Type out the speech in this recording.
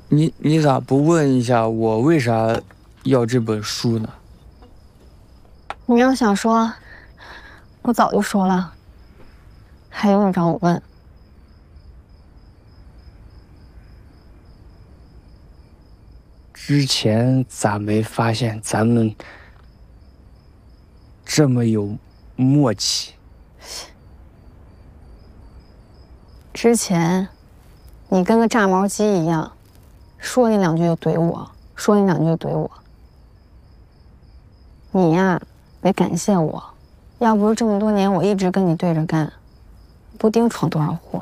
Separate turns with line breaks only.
你咋不问一下我为啥要这本书呢？
你要想说，我早就说了，还用得着我问？
之前咋没发现咱们这么有默契？
之前，你跟个炸毛鸡一样，说你两句就怼我，说你两句就怼我。你呀，得感谢我，要不是这么多年我一直跟你对着干，不定闯多少祸。